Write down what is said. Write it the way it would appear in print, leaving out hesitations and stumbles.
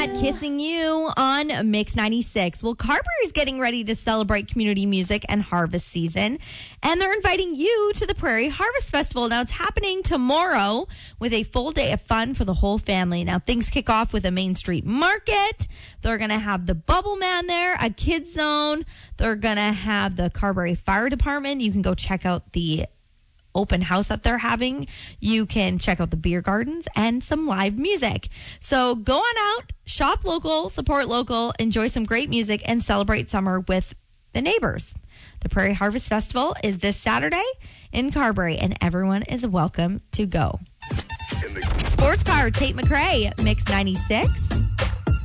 Kissing You on Mix 96. Well, Carberry's getting ready to celebrate community music and harvest season, and they're inviting you to the Prairie Harvest Festival. Now, it's happening tomorrow with a full day of fun for the whole family. Now, things kick off with a Main Street market. They're going to have the Bubble Man there, a kids zone. They're going to have the Carberry Fire Department. You can go check out the open house that they're having. You can check out the beer gardens and some live music. So go on out, shop local, support local, enjoy some great music, and celebrate summer with the neighbors. The Prairie Harvest Festival is this Saturday in Carberry, and everyone is welcome to go. Sports Car, Tate McRae, Mix 96.